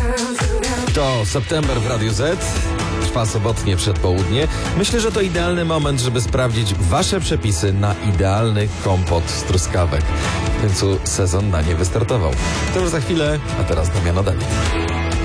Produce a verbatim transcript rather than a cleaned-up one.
To September w Radiu Z. Trwa sobotnie przedpołudnie. Myślę, że to idealny moment, żeby sprawdzić wasze przepisy na idealny kompot z truskawek. W końcu sezon na nie wystartował. To już za chwilę, a teraz Damiano Dawid.